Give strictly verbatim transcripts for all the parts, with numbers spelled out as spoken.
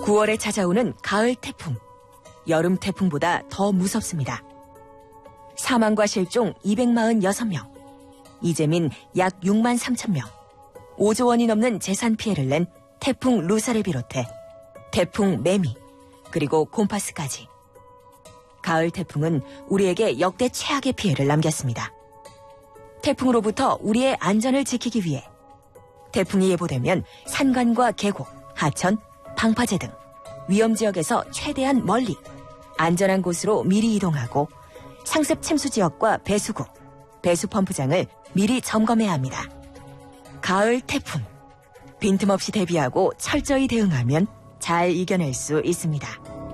구월에 찾아오는 가을 태풍. 여름 태풍보다 더 무섭습니다. 사망과 실종 이백사십육 명, 이재민 약 육만 삼천 명, 오조 원이 넘는 재산 피해를 낸 태풍 루사를 비롯해 태풍 매미, 그리고 곰파스까지. 가을 태풍은 우리에게 역대 최악의 피해를 남겼습니다. 태풍으로부터 우리의 안전을 지키기 위해 태풍이 예보되면 산간과 계곡, 하천, 방파제 등 위험지역에서 최대한 멀리 안전한 곳으로 미리 이동하고 상습 침수 지역과 배수구, 배수 펌프장을 미리 점검해야 합니다. 가을 태풍. 빈틈없이 대비하고 철저히 대응하면 잘 이겨낼 수 있습니다.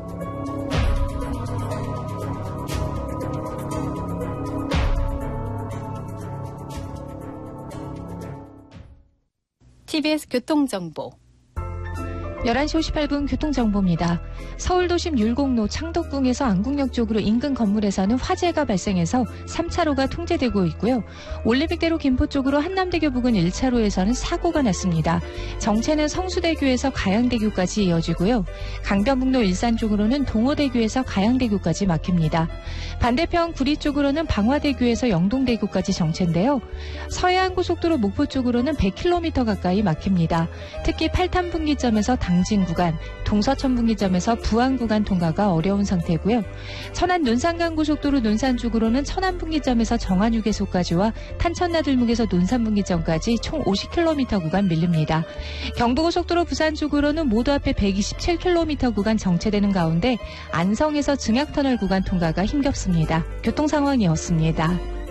티비에스 교통정보. 열한 시 오십팔 분 교통정보입니다. 서울도심 율곡로 창덕궁에서 안국역 쪽으로 인근 건물에서는 화재가 발생해서 삼 차로가 통제되고 있고요. 올림픽대로 김포 쪽으로 한남대교 부근 일 차로에서는 사고가 났습니다. 정체는 성수대교에서 가양대교까지 이어지고요. 강변북로 일산 쪽으로는 동호대교에서 가양대교까지 막힙니다. 반대편 구리 쪽으로는 방화대교에서 영동대교까지 정체인데요. 서해안고속도로 목포 쪽으로는 백 킬로미터 가까이 막힙니다. 특히 팔탄분기점에서 당진 구간, 동서천 분기점에서 부안 구간 통과가 어려운 상태고요. 천안 논산간고속도로 논산 쪽으로는 천안 분기점에서 정안 휴게소까지와 탄천나들목에서 논산 분기점까지 총 오십 킬로미터 구간 밀립니다. 경부고속도로 부산 쪽으로는 모두 앞에 백이십칠 킬로미터 구간 정체되는 가운데 안성에서 증약터널 구간 통과가 힘겹습니다. 교통 상황이었습니다.